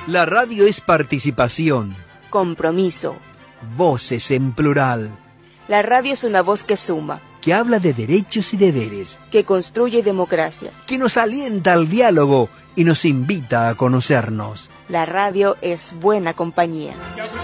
La radio es participación. Compromiso. Voces en plural. La radio es una voz que suma. Que habla de derechos y deberes. Que construye democracia. Que nos alienta al diálogo y nos invita a conocernos. La radio es buena compañía.